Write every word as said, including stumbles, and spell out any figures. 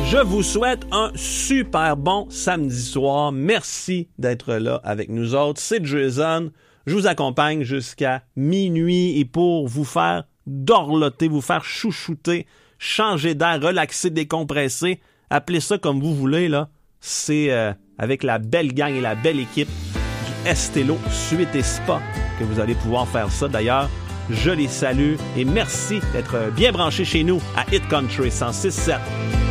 Je vous souhaite un super bon samedi soir. Merci d'être là avec nous autres. C'est Jason. Je vous accompagne jusqu'à minuit et pour vous faire dorloter, vous faire chouchouter, changer d'air, relaxer, décompresser, appelez ça comme vous voulez, là. C'est euh, avec la belle gang et la belle équipe du Estelo Suite et Spa que vous allez pouvoir faire ça. D'ailleurs, je les salue et merci d'être bien branchés chez nous à Hit Country cent six sept.